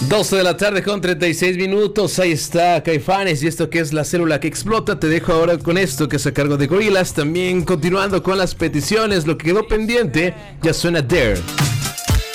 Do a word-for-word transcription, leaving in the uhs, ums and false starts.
doce de la tarde con treinta y seis minutos, ahí está Caifanes y esto que es La Célula que Explota. Te dejo ahora con esto que es a cargo de Gorillaz. También continuando con las peticiones, lo que quedó pendiente, ya suena Dare.